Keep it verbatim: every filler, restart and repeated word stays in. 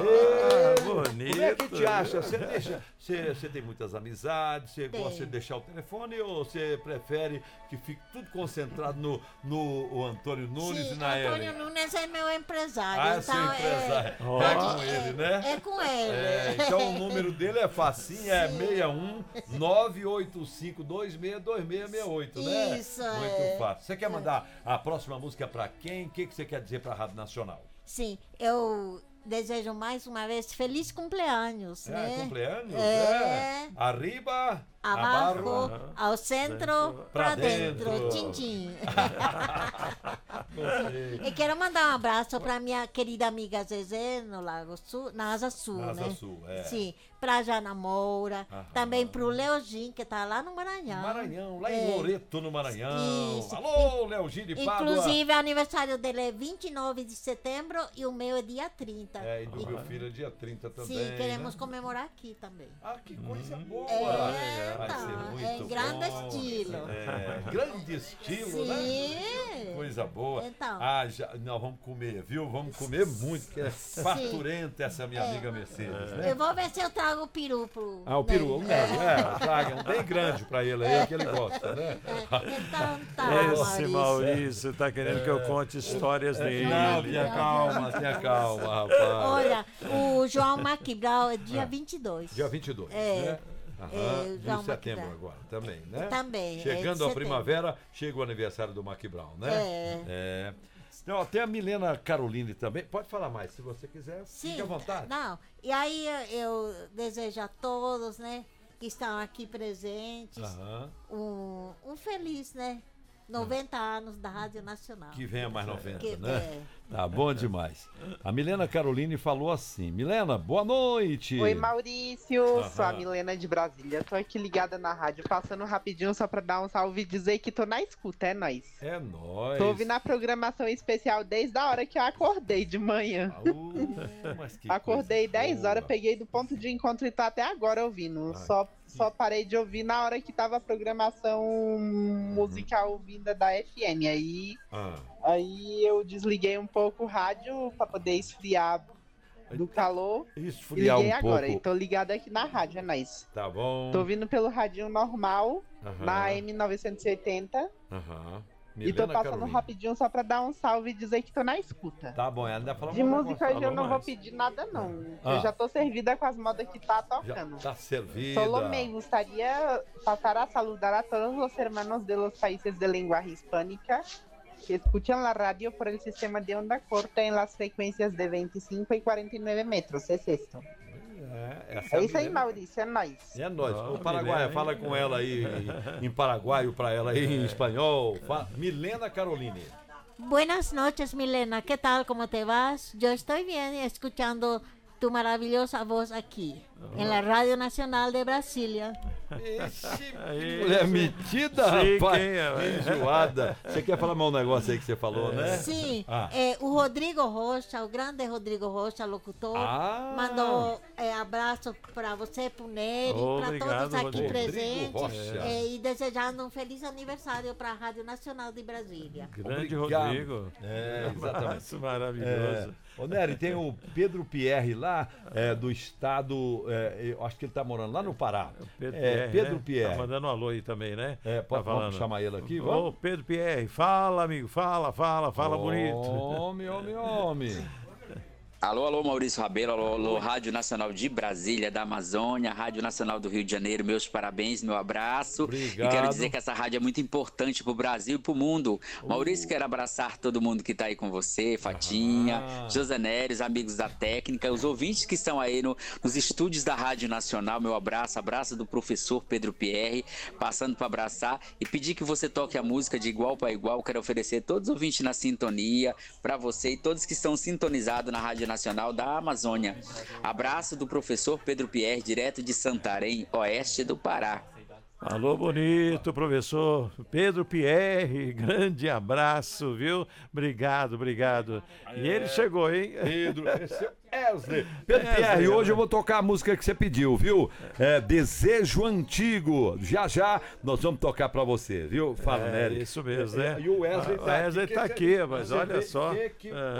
Ah, bonito. Como é que te acha? Você, deixa, você, você tem muitas amizades, você Tem. gosta de deixar o telefone ou você prefere que fique tudo concentrado no, no o Antônio Nunes Sim, e na Antônio Ellen? Nunes é meu empresário. Ah, então seu empresário. É, Oh. É com ele, né? É com ele. É, então o número dele é facinho, é Sim. seis um nove oito cinco dois seis dois seis seis oito, né? Isso, Muito é. fácil. Você quer mandar a próxima música pra quem? O que, que você quer dizer pra Rádio Nacional? Sim, eu desejo mais uma vez feliz cumpleaños, É, né? cumpleaños? É. É. Arriba, Abajo, abajo. ao centro, Pra pra dentro. dentro. Tchim, tchim. Gostei. E quero mandar um abraço para minha querida amiga Zezé, no Lago Sul, na Asa Sul, Na Asa né? Sul, é. Sim, pra Jana Moura, Aham. também pro Leogin, que tá lá no Maranhão. Maranhão, lá em É. Loreto, no Maranhão. Isso. Alô, Léo Gil de Pádua. Inclusive, o aniversário dele é vinte e nove de setembro e o meu é dia trinta. É, e do E- meu filho é dia trinta também. Sim, queremos né? comemorar aqui também. Ah, que coisa boa! É, Vai ser então, muito é em grande bom. estilo. É, grande estilo, né? Sim. Coisa boa. Então. Ah, já, nós vamos comer, viu? Vamos comer muito, porque é farturenta essa minha amiga Mercedes, né? Eu vou ver se eu trago o peru pro... Ah, o peru, o né? Nélio, é, traga um bem grande pra ele aí, que ele gosta, né? Então tá, Esse Maurício tá querendo que eu conte histórias dele. Não, tenha calma, tenha calma, rapaz. Olha, o João Maquibral é dia vinte e dois. Dia vinte e dois, É. né? Aham, É, de João setembro Maquibral. agora, também, né? Também, é de Chegando a setembro. primavera, chega o aniversário do Mac Brown, né? É. É. Não, tem a Milena Caroline também. Pode falar mais, se você quiser. Sim, Fique à vontade. Não, e aí eu, eu desejo a todos, né, que estão aqui presentes, Aham. um, um feliz, né, noventa anos da Rádio Nacional. Que venha mais noventa, Que- né? é. Tá bom demais. A Milena Caroline falou assim: Milena, boa noite. Oi, Maurício, Aham. sou a Milena de Brasília. Tô aqui ligada na rádio, passando rapidinho só pra dar um salve e dizer que tô na escuta, é nóis. É nóis. Tô ouvindo a programação especial desde a hora que eu acordei de manhã. Uh, mas que Acordei coisa dez boa. horas, peguei do ponto de encontro e tô até agora ouvindo. Ai, Só, que- só parei de ouvir na hora que tava a programação musical vinda da F M. Aí, Ah, aí eu desliguei um pouco o rádio pra poder esfriar do calor. E esfriar liguei um agora pouco. e tô ligada aqui na rádio, é nóis. Tá bom. Tô ouvindo pelo radinho normal, Aham. na A M novecentos e oitenta. Aham. E tô Milena passando Caroline. rapidinho só pra dar um salve e dizer que tô na escuta. Tá bom, ela ainda falou De um música negócio, hoje eu falou não vou mais. pedir nada, não. Ah. Eu já tô servida com as modas que tá Já tocando. tá servida. Solomé, gostaria passar a saludar a todos los hermanos de los países de lengua hispánica que escuchan la radio por el sistema de onda corta en las frecuencias de vinte e cinco y cuarenta y nueve metros. Es esto. É, essa É a isso aí, Milena- Maurício, é nóis. É nóis. Ó, Ô, Paraguai, Milena, fala hein? com ela aí em, em paraguaio pra ela aí em espanhol. Fa- Milena Caroline. Buenas noches, Milena. ¿Qué tal? ¿Cómo te vas? Yo estoy bien escuchando tu maravillosa voz aquí, en la Radio Nacional de Brasilia. Ixi, Aí, mulher metida, Chique, rapaz. hein, rapaz? Enjoada. Você quer falar mais um negócio aí que você falou, né? Sim, Ah. eh, o Rodrigo Rocha, o grande Rodrigo Rocha, locutor, Ah. mandou eh, abraço para você, para o Nery, para Obrigado, todos aqui Rodrigo. presentes Rodrigo Rocha. eh, e desejando um feliz aniversário para a Rádio Nacional de Brasília. Grande Obrigado. Rodrigo. É, Um exatamente. abraço maravilhoso. É. Ô, Nery, tem o Pedro Pierre lá, é, do estado, é, eu acho que ele tá morando lá no Pará. Pedro é, Pierre, Pedro né? Pierre. Tá mandando um alô aí também, né? É, pode- Tá vamos falando. chamar ele aqui, Ô, vamos? Pedro Pierre, fala, amigo, fala, fala, fala bonito. Homem, homem, homem. Alô, alô, Maurício Rabelo, alô, alô, Rádio Nacional de Brasília, da Amazônia, Rádio Nacional do Rio de Janeiro, meus parabéns, meu abraço. Obrigado. E quero dizer que essa rádio é muito importante pro Brasil e pro mundo. Maurício, quero abraçar todo mundo que tá aí com você, Fatinha, Ah. José Nery, os amigos da técnica, os ouvintes que estão aí no- nos estúdios da Rádio Nacional, meu abraço, abraço do professor Pedro Pierre, passando para abraçar e pedir que você toque a música de igual para igual. Quero oferecer todos os ouvintes na sintonia, para você e todos que estão sintonizados na Rádio Nacional da Amazônia. Abraço do professor Pedro Pierre, direto de Santarém, oeste do Pará. Alô, bonito, professor Pedro Pierre, grande abraço, viu? Obrigado, obrigado. E ele chegou, hein? Pedro, esse é Wesley. Pedro Wesley, Pierre, hoje né? eu vou tocar a música que você pediu, viu? É Desejo Antigo. Já já nós vamos tocar pra você, viu? Fala, É, Nery. isso mesmo, né? E o Wesley Ah, tá o Wesley aqui. tá que- aqui, mas você olha vê só. que- que É.